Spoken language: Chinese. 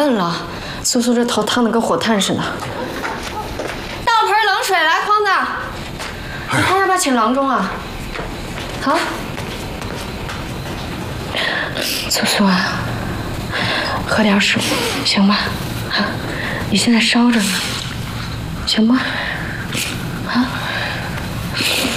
困了，苏苏这头烫得跟火炭似的。倒盆冷水来，匡子，你看要不要请郎中啊？啊？苏苏啊，喝点水，行吗？啊，你现在烧着呢，行吗？啊？